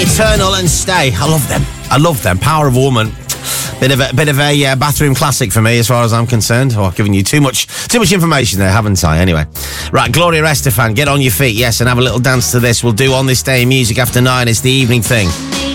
Eternal and Stay. I love them. Power of a Woman. Bit of a bathroom classic for me, as far as I'm concerned. Oh, I've given you too much information there, haven't I? Anyway, right, Gloria Estefan, get on your feet, yes, and have a little dance to this. We'll do On This Day in Music after 9. It's the evening thing.